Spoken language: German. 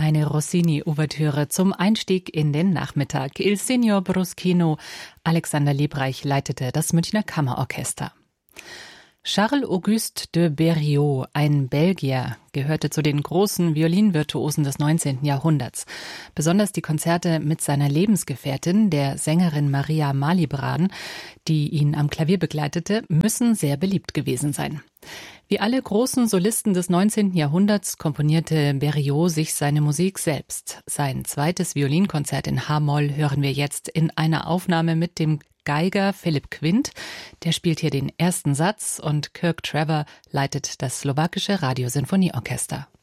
eine Rossini-Ouvertüre zum Einstieg in den Nachmittag. Il Signor Bruschino, Alexander Liebreich leitete das Münchner Kammerorchester. Charles-Auguste de Berriot, ein Belgier, gehörte zu den großen Violinvirtuosen des 19. Jahrhunderts. Besonders die Konzerte mit seiner Lebensgefährtin, der Sängerin Maria Malibran, die ihn am Klavier begleitete, müssen sehr beliebt gewesen sein. Wie alle großen Solisten des 19. Jahrhunderts komponierte Berriot sich seine Musik selbst. Sein zweites Violinkonzert in H-Moll hören wir jetzt in einer Aufnahme mit dem Geiger Philipp Quint. Der spielt hier den ersten Satz und Kirk Trevor leitet das slowakische Radiosinfonieorchester.